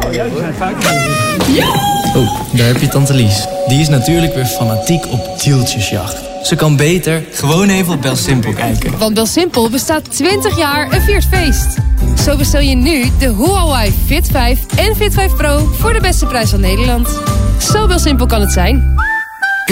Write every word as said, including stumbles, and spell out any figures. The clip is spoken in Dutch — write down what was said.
Oh, daar heb je tante Lies. Die is natuurlijk weer fanatiek op deeltjesjacht. Ze kan beter gewoon even op BelSimpel kijken. Want BelSimpel bestaat twintig jaar en viert feest. Zo bestel je nu de Huawei Fit vijf en Fit vijf Pro voor de beste prijs van Nederland. Zo BelSimpel kan het zijn.